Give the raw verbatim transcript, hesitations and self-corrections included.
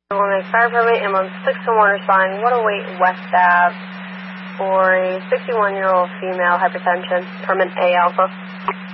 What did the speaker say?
Woman, fire permit, ambulance six one one responding, one oh eight West Ave for a sixty-one-year-old female hypertension, permit A alpha.